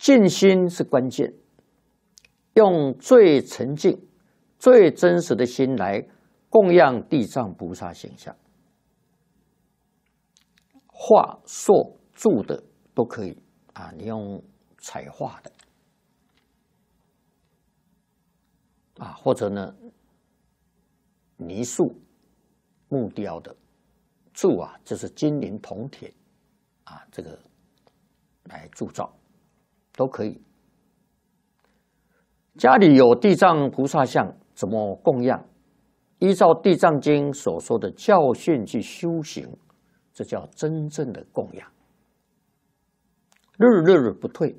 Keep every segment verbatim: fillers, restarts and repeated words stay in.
静心是关键，用最沉静、最真实的心来供养地藏菩萨形象，画、塑、铸的都可以啊，你用彩画的啊，或者呢泥塑、木雕的，铸啊就是金银铜铁啊，这个来铸造都可以。家里有地藏菩萨像，怎么供养？依照《地藏经》所说的教训去修行，这叫真正的供养，日日不退。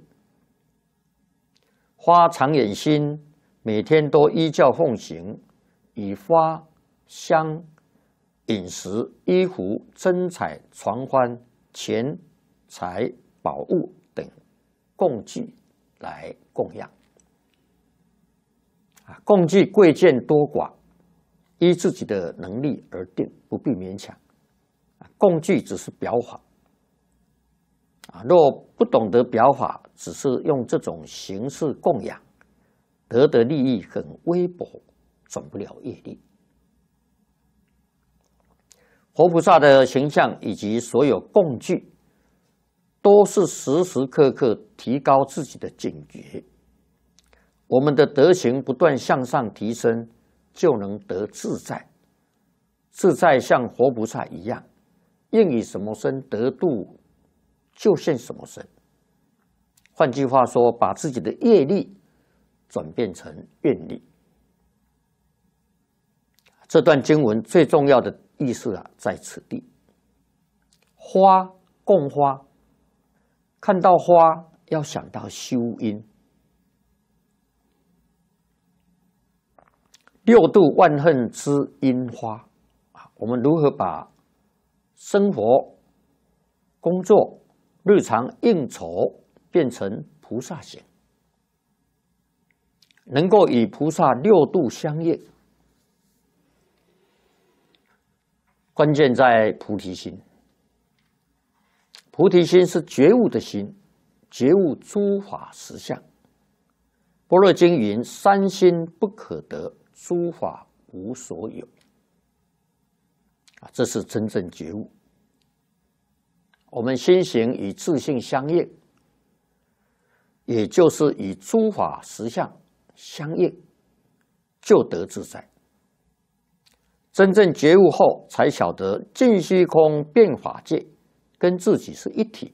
花常眼心，每天都依教奉行，以花、香、饮食、衣服、真彩、传欢、钱财、宝物等供具来供养。啊，供具贵贱多寡，依自己的能力而定，不必勉强。供具只是表法，啊，若不懂得表法，只是用这种形式供养，得的利益很微薄，转不了业力。活菩萨的形象以及所有供具，都是时时刻刻提高自己的警觉。我们的德行不断向上提升，就能得自在。自在像活菩萨一样，应以什么身得度，就现什么身。换句话说，把自己的业力转变成愿力。这段经文最重要的意思啊，在此地。花供花，看到花要想到修因。六度万恨之因花啊，我们如何把生活、工作、日常应酬变成菩萨行，能够与菩萨六度相应？关键在菩提心。菩提心是觉悟的心，觉悟诸法实相。般若经云：三心不可得，诸法无所有。啊，这是真正觉悟。我们心行与自性相应，也就是与诸法实相相应，就得自在。真正觉悟后，才晓得尽虚空变法界跟自己是一体。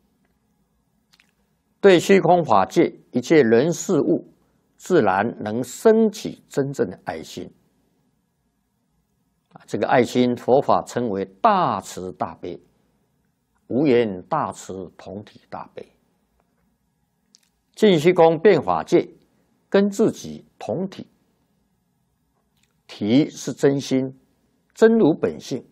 对虚空法界一切人事物，自然能升起真正的爱心。这个爱心，佛法称为大慈大悲，无言大慈，同体大悲。尽虚空变法界跟自己同体，体是真心，真如本性。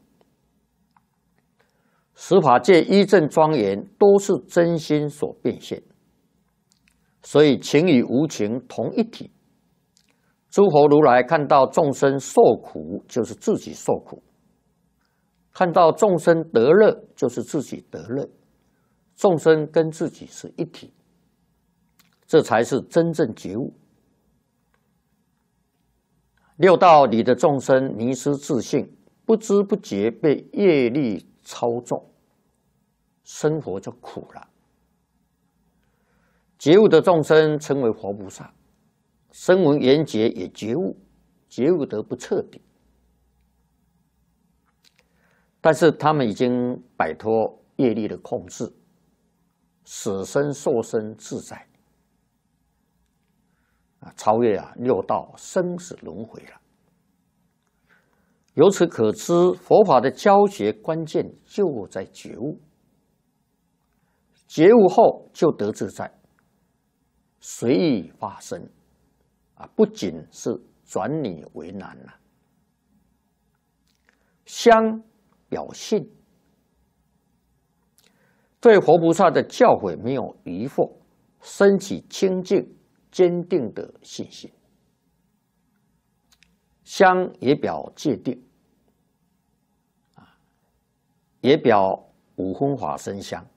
十法界一正庄严，都是真心所变现。所以情与无情同一体。诸佛如来看到众生受苦，就是自己受苦；看到众生得乐，就是自己得乐。众生跟自己是一体，这才是真正觉悟。六道里的众生迷失自性，不知不觉被业力操纵，生活就苦了。觉悟的众生称为活菩萨，声闻缘觉也觉悟，觉悟得不彻底，但是他们已经摆脱业力的控制，死生受生自在，超越啊六道生死轮回了。由此可知，佛法的教学关键就在觉悟，觉悟后就得自在，随意发生，啊，不仅是转你为难了。相表信，对活菩萨的教诲没有疑惑，升起清净坚定的信心。相也表界定，啊，也表五分法身相。